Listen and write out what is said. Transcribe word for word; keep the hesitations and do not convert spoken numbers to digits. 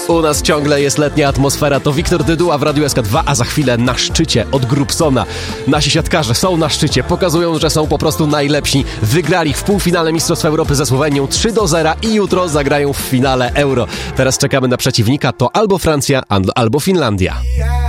U nas ciągle jest letnia atmosfera. To Wiktor Dyduła w Radiu S K dwa, a za chwilę na szczycie od Grubsona. Nasi siatkarze są na szczycie, pokazują, że są po prostu najlepsi. Wygrali w półfinale Mistrzostw Europy ze Słowenią trzy do zera i jutro zagrają w finale Euro. Teraz czekamy na przeciwnika, to albo Francja, albo Finlandia.